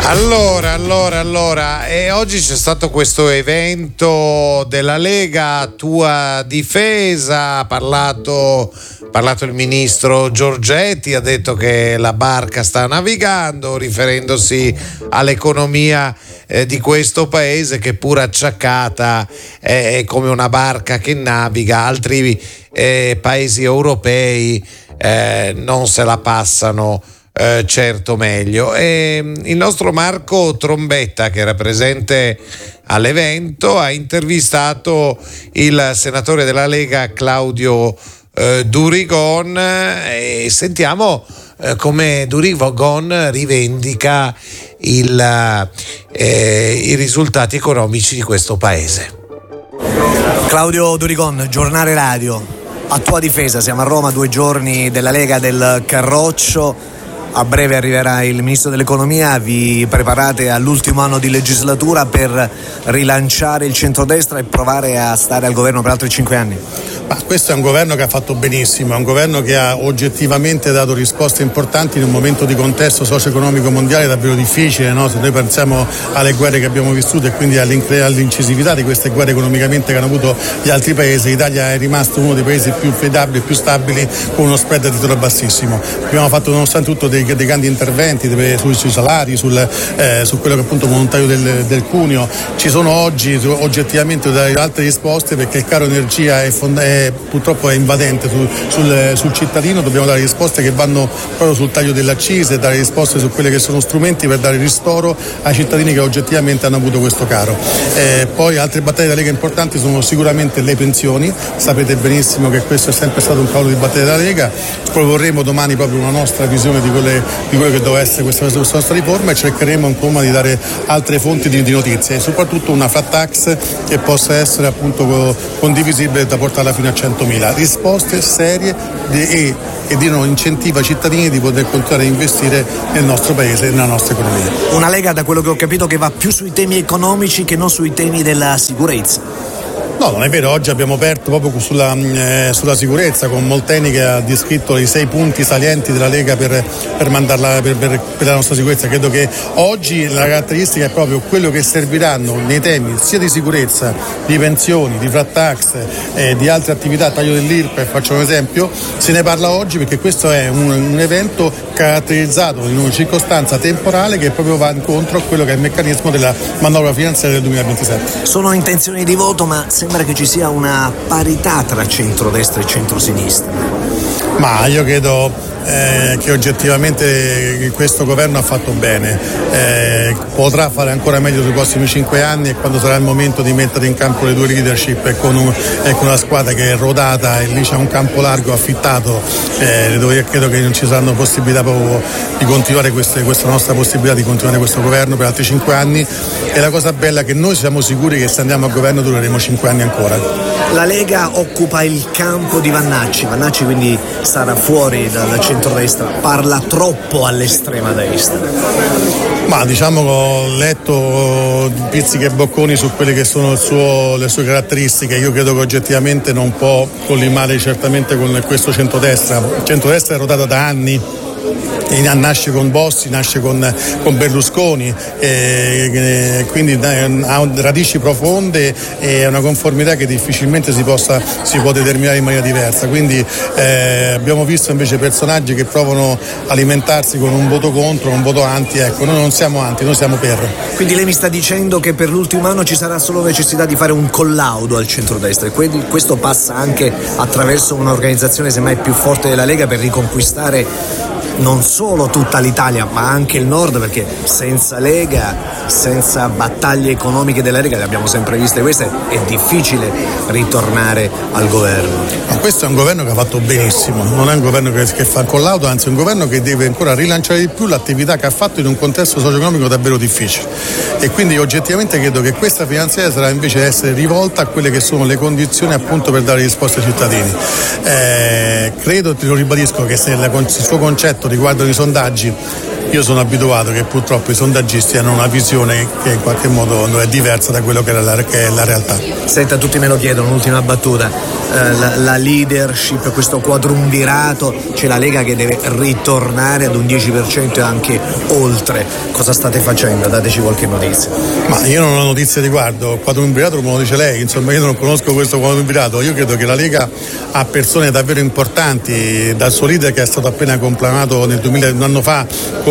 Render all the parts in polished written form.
Allora, e oggi c'è stato questo evento della Lega a tua difesa, ha parlato il ministro Giorgetti, ha detto che la barca sta navigando, riferendosi all'economia di questo paese che pur acciaccata è come una barca che naviga. Altri paesi europei non se la passano certo meglio. E il nostro Marco Trombetta, che era presente all'evento, ha intervistato il senatore della Lega Claudio Durigon e sentiamo come Durigon rivendica i risultati economici di questo paese. Claudio Durigon, Giornale Radio, a tua difesa. Siamo a Roma, 2 giorni della Lega del Carroccio. A breve arriverà il ministro dell'economia. Vi preparate all'ultimo anno di legislatura per rilanciare il centrodestra e provare a stare al governo per altri 5 anni? Ma questo è un governo che ha fatto benissimo, è un governo che ha oggettivamente dato risposte importanti in un momento di contesto socio-economico mondiale davvero difficile, no? Se noi pensiamo alle guerre che abbiamo vissuto e quindi all'incisività di queste guerre economicamente che hanno avuto gli altri paesi, l'Italia è rimasto uno dei paesi più affidabili e più stabili, con uno spread a titolo bassissimo. Abbiamo fatto nonostante tutto dei grandi interventi sui salari, su quello che appunto monetario del cuneo. Ci sono oggi oggettivamente altre risposte, perché il caro energia purtroppo è invadente sul cittadino. Dobbiamo dare risposte che vanno proprio sul taglio delle accise, dare risposte su quelli che sono strumenti per dare ristoro ai cittadini che oggettivamente hanno avuto questo caro. Poi altre battaglie della Lega importanti sono sicuramente le pensioni. Sapete benissimo che questo è sempre stato un cavallo di battaglia della Lega. Proporremo domani proprio una nostra visione di quello che doveva essere questa nostra riforma, e cercheremo insomma di dare altre fonti di notizie, e soprattutto una flat tax che possa essere appunto condivisibile da portarla fino a 100.000. Risposte serie e diano incentivo ai cittadini di poter continuare a investire nel nostro paese e nella nostra economia. Una Lega, da quello che ho capito, che va più sui temi economici che non sui temi della sicurezza. No, non è vero, oggi abbiamo aperto proprio sulla sicurezza, con Molteni che ha descritto i 6 punti salienti della Lega per mandarla per la nostra sicurezza. Credo che oggi la caratteristica è proprio quello che serviranno nei temi sia di sicurezza, di pensioni, di flat tax, di altre attività, taglio dell'IRPEF, faccio un esempio. Se ne parla oggi perché questo è un evento caratterizzato in una circostanza temporale che proprio va incontro a quello che è il meccanismo della manovra finanziaria del 2027. Sono intenzioni di voto, ma sembra che ci sia una parità tra centrodestra e centrosinistra. Ma io credo che oggettivamente questo governo ha fatto bene, potrà fare ancora meglio sui prossimi 5 anni, e quando sarà il momento di mettere in campo le 2 leadership e con una squadra che è rodata e lì c'è un campo largo affittato, dove credo che non ci saranno possibilità proprio di continuare questa nostra possibilità di continuare questo governo per altri 5 anni. E la cosa bella è che noi siamo sicuri che se andiamo al governo dureremo 5 anni ancora. La Lega occupa il campo di Vannacci quindi sarà fuori dal centrodestra, parla troppo all'estrema destra. Ma diciamo che ho letto pizzichi e bocconi su quelle che sono le sue caratteristiche. Io credo che oggettivamente non può collimare certamente con questo centrodestra. Il centrodestra è rotato da anni. Nasce con Bossi, nasce con Berlusconi, quindi ha radici profonde e una conformità che difficilmente si può determinare in maniera diversa. Quindi abbiamo visto invece personaggi che provano a alimentarsi con un voto contro, un voto anti. Ecco, noi non siamo anti, noi siamo per. Quindi lei mi sta dicendo che per l'ultimo anno ci sarà solo necessità di fare un collaudo al centrodestra, e quindi questo passa anche attraverso un'organizzazione semmai più forte della Lega per riconquistare non solo tutta l'Italia ma anche il nord, perché senza Lega, senza battaglie economiche della Lega, le abbiamo sempre viste queste, è difficile ritornare al governo. Ma questo è un governo che ha fatto benissimo, non è un governo che fa collaudo, anzi è un governo che deve ancora rilanciare di più l'attività che ha fatto in un contesto socio-economico davvero difficile, e quindi oggettivamente credo che questa finanziaria sarà invece essere rivolta a quelle che sono le condizioni appunto per dare risposte ai cittadini. Credo, te lo ribadisco, che se il suo concetto riguardano i sondaggi io sono abituato che purtroppo i sondaggisti hanno una visione che in qualche modo è diversa da quello che è la realtà. Senta, tutti me lo chiedono, un'ultima battuta, la leadership, questo quadrumvirato, c'è la Lega che deve ritornare ad un 10% e anche oltre. Cosa state facendo? Dateci qualche notizia. Ma io non ho notizie riguardo il quadrumvirato, come lo dice lei, insomma io non conosco questo quadrumvirato. Io credo che la Lega ha persone davvero importanti, dal suo leader che è stato appena conclamato un anno fa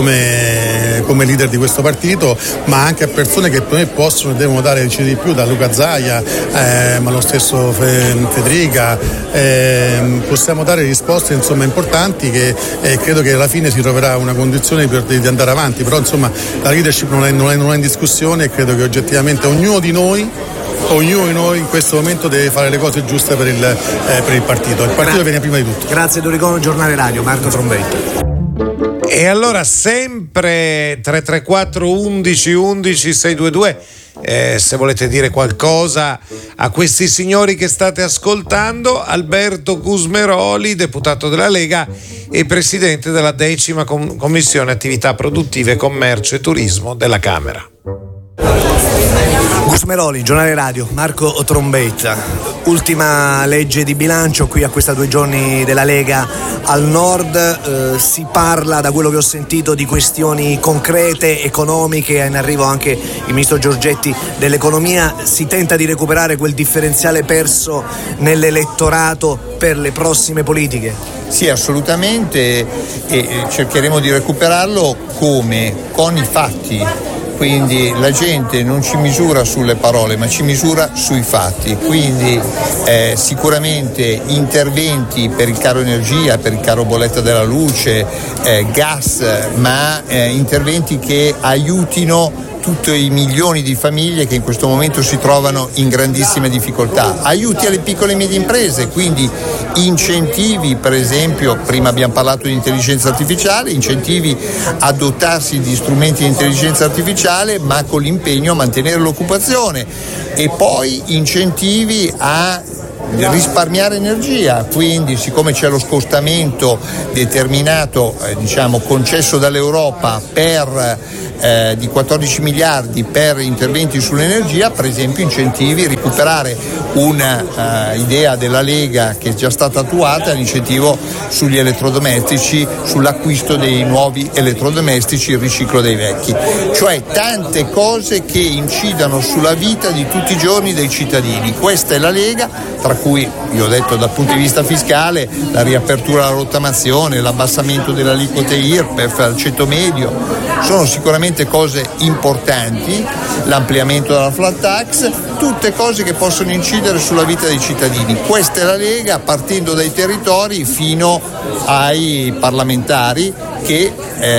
come leader di questo partito, ma anche a persone che per me possono e devono dare di più, da Luca Zaia, ma lo stesso Federica, possiamo dare risposte insomma importanti che credo che alla fine si troverà una condizione di andare avanti, però insomma la leadership non è in discussione e credo che oggettivamente ognuno di noi in questo momento deve fare le cose giuste per il partito. Il partito viene prima di tutto. Grazie Dorigono, Giornale Radio, Marco Trombetta. E allora sempre 334 11 11 622, se volete dire qualcosa a questi signori che state ascoltando. Alberto Gusmeroli, deputato della Lega e presidente della 10ª Commissione Attività Produttive, Commercio e Turismo della Camera. Gusmeroli, Giornale Radio, Marco Trombetta. Ultima legge di bilancio qui a questa 2 giorni della Lega al Nord, si parla, da quello che ho sentito, di questioni concrete, economiche, è in arrivo anche il ministro Giorgetti dell'economia, si tenta di recuperare quel differenziale perso nell'elettorato per le prossime politiche? Sì, assolutamente, e cercheremo di recuperarlo con i fatti. Quindi la gente non ci misura sulle parole, ma ci misura sui fatti. Quindi sicuramente interventi per il caro energia, per il caro bolletta della luce, gas, ma interventi che aiutino tutti i milioni di famiglie che in questo momento si trovano in grandissime difficoltà. Aiuti alle piccole e medie imprese, quindi incentivi, per esempio, prima abbiamo parlato di intelligenza artificiale, incentivi a dotarsi di strumenti di intelligenza artificiale, ma con l'impegno a mantenere l'occupazione, e poi incentivi a risparmiare energia. Quindi, siccome c'è lo scostamento determinato, concesso dall'Europa di 14 miliardi per interventi sull'energia, per esempio incentivi, recuperare una idea della Lega che è già stata attuata, l'incentivo sugli elettrodomestici, sull'acquisto dei nuovi elettrodomestici, il riciclo dei vecchi, cioè tante cose che incidano sulla vita di tutti i giorni dei cittadini. Questa è la Lega, tra cui, io ho detto, dal punto di vista fiscale, la riapertura alla rottamazione, l'abbassamento delle aliquote IRPEF al ceto medio, sono sicuramente cose importanti, l'ampliamento della flat tax, tutte cose che possono incidere sulla vita dei cittadini. Questa è la Lega, partendo dai territori fino ai parlamentari che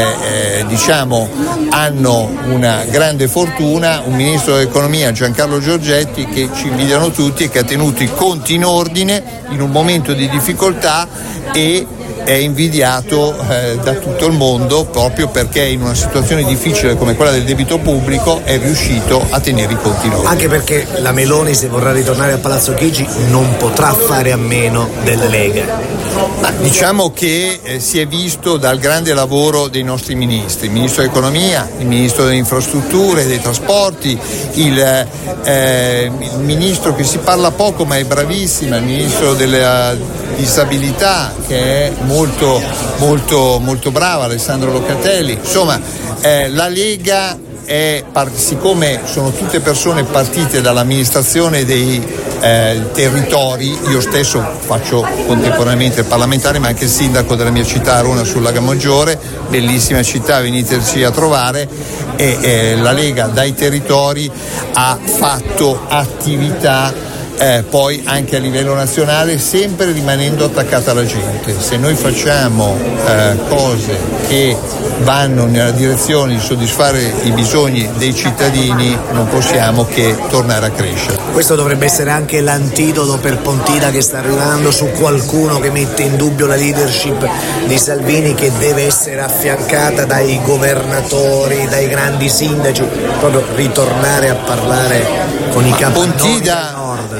hanno una grande fortuna, un ministro dell'economia, Giancarlo Giorgetti, che ci invidiano tutti e che ha tenuto i conti in ordine in un momento di difficoltà, e è invidiato da tutto il mondo proprio perché in una situazione difficile come quella del debito pubblico è riuscito a tenere i conti in ordine. Anche perché la Meloni, se vorrà ritornare a Palazzo Chigi, non potrà fare a meno della Lega. Ma diciamo che si è visto dal grande lavoro dei nostri ministri, il ministro dell'economia, il ministro delle infrastrutture e dei trasporti, il ministro che si parla poco ma è bravissima, il ministro della disabilità, che è molto molto molto brava, Alessandro Locatelli. Insomma, la Lega siccome sono tutte persone partite dall'amministrazione dei territori, io stesso faccio contemporaneamente il parlamentare ma anche il sindaco della mia città, Arona sul Lago Maggiore, bellissima città, veniteci a trovare, e la Lega dai territori ha fatto attività poi anche a livello nazionale, sempre rimanendo attaccata alla gente. Se noi facciamo cose che vanno nella direzione di soddisfare i bisogni dei cittadini, non possiamo che tornare a crescere. Questo dovrebbe essere anche l'antidoto per Pontida, che sta arrivando su qualcuno che mette in dubbio la leadership di Salvini, che deve essere affiancata dai governatori, dai grandi sindaci, proprio ritornare a parlare con i capannoni del Nord.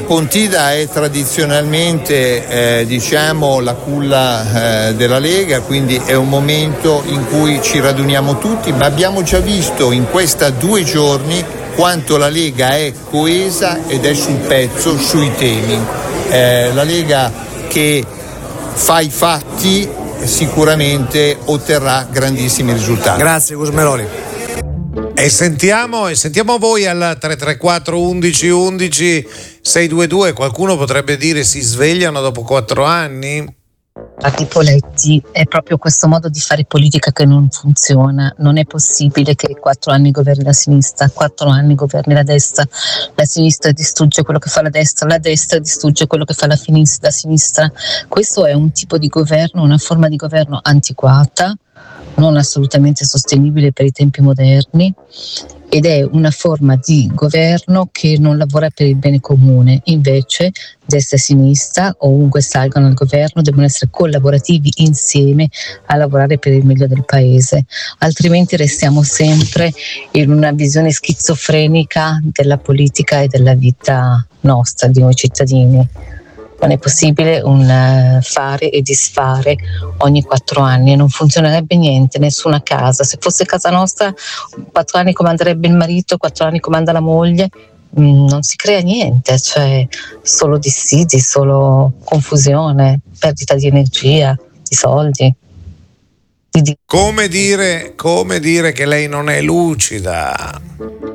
Pontida è tradizionalmente la culla della Lega, quindi è un momento in cui ci raduniamo tutti, ma abbiamo già visto in questi 2 giorni quanto la Lega è coesa ed è sul pezzo sui temi. La Lega che fa i fatti sicuramente otterrà grandissimi risultati. Grazie Gusmeroli. E sentiamo voi al 334 11 11 622. Qualcuno potrebbe dire si svegliano dopo 4 anni? Di Poletti, è proprio questo modo di fare politica che non funziona. Non è possibile che 4 anni governi la sinistra, 4 anni governi la destra distrugge quello che fa la destra distrugge quello che fa la sinistra. Questo è un tipo di governo, una forma di governo antiquata, non assolutamente sostenibile per i tempi moderni, ed è una forma di governo che non lavora per il bene comune. Invece destra e sinistra, ovunque salgano al governo, devono essere collaborativi insieme a lavorare per il meglio del paese, altrimenti restiamo sempre in una visione schizofrenica della politica e della vita nostra, di noi cittadini. Non è possibile un fare e disfare ogni 4 anni, non funzionerebbe niente, nessuna casa. Se fosse casa nostra, 4 anni comanderebbe il marito, 4 anni comanda la moglie, non si crea niente, cioè solo dissidi, solo confusione, perdita di energia, di soldi. Come dire che lei non è lucida.